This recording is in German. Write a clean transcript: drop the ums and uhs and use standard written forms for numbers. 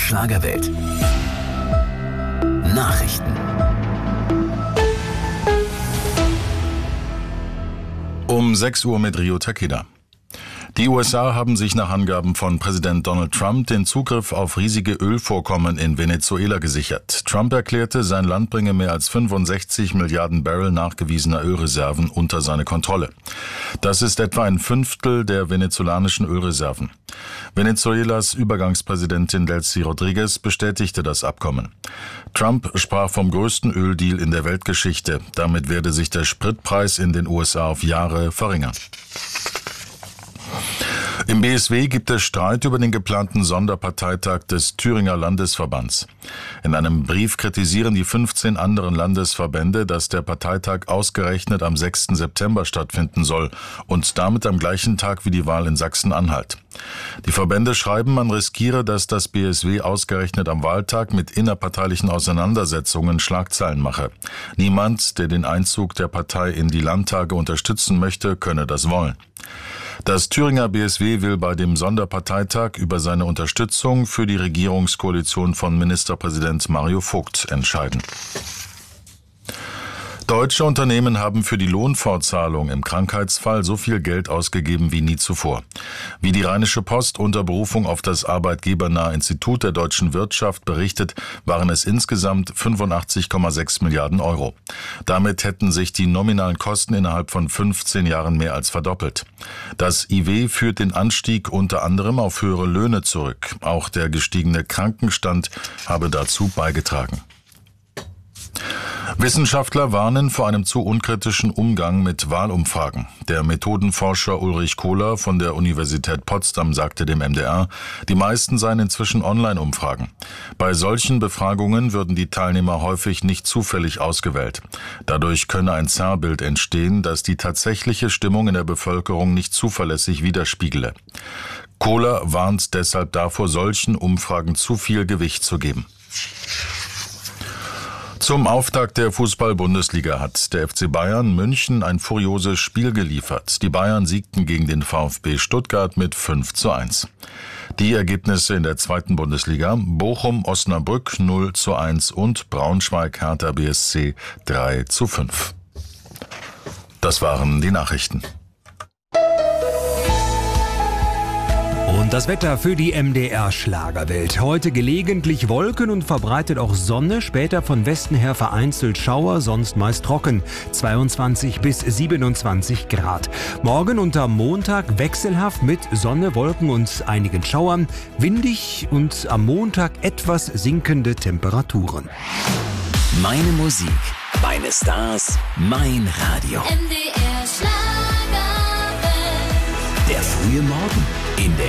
Schlagerwelt. Nachrichten. Um 6 Uhr mit Rio Takeda. Die USA haben sich nach Angaben von Präsident Donald Trump den Zugriff auf riesige Ölvorkommen in Venezuela gesichert. Trump erklärte, sein Land bringe mehr als 65 Milliarden Barrel nachgewiesener Ölreserven unter seine Kontrolle. Das ist etwa ein Fünftel der venezolanischen Ölreserven. Venezuelas Übergangspräsidentin Delcy Rodriguez bestätigte das Abkommen. Trump sprach vom größten Öldeal in der Weltgeschichte. Damit werde sich der Spritpreis in den USA auf Jahre verringern. Im BSW gibt es Streit über den geplanten Sonderparteitag des Thüringer Landesverbands. In einem Brief kritisieren die 15 anderen Landesverbände, dass der Parteitag ausgerechnet am 6. September stattfinden soll und damit am gleichen Tag wie die Wahl in Sachsen-Anhalt. Die Verbände schreiben, man riskiere, dass das BSW ausgerechnet am Wahltag mit innerparteilichen Auseinandersetzungen Schlagzeilen mache. Niemand, der den Einzug der Partei in die Landtage unterstützen möchte, könne das wollen. Das Thüringer BSW will bei dem Sonderparteitag über seine Unterstützung für die Regierungskoalition von Ministerpräsident Mario Vogt entscheiden. Deutsche Unternehmen haben für die Lohnfortzahlung im Krankheitsfall so viel Geld ausgegeben wie nie zuvor. Wie die Rheinische Post unter Berufung auf das arbeitgebernahe Institut der deutschen Wirtschaft berichtet, waren es insgesamt 85,6 Milliarden Euro. Damit hätten sich die nominalen Kosten innerhalb von 15 Jahren mehr als verdoppelt. Das IW führt den Anstieg unter anderem auf höhere Löhne zurück. Auch der gestiegene Krankenstand habe dazu beigetragen. Wissenschaftler warnen vor einem zu unkritischen Umgang mit Wahlumfragen. Der Methodenforscher Ulrich Kohler von der Universität Potsdam sagte dem MDR, die meisten seien inzwischen Online-Umfragen. Bei solchen Befragungen würden die Teilnehmer häufig nicht zufällig ausgewählt. Dadurch könne ein Zerrbild entstehen, das die tatsächliche Stimmung in der Bevölkerung nicht zuverlässig widerspiegele. Kohler warnt deshalb davor, solchen Umfragen zu viel Gewicht zu geben. Zum Auftakt der Fußball-Bundesliga hat der FC Bayern München ein furioses Spiel geliefert. Die Bayern siegten gegen den VfB Stuttgart mit 5:1. Die Ergebnisse in der zweiten Bundesliga: Bochum-Osnabrück 0:1 und Braunschweig-Hertha BSC 3:5. Das waren die Nachrichten. Und das Wetter für die MDR Schlagerwelt. Heute gelegentlich Wolken und verbreitet auch Sonne, später von Westen her vereinzelt Schauer, sonst meist trocken. 22 bis 27 Grad. Morgen und am Montag wechselhaft mit Sonne, Wolken und einigen Schauern. Windig und am Montag etwas sinkende Temperaturen. Meine Musik, meine Stars, mein Radio. MDR Schlagerwelt. Der frühe Morgen in der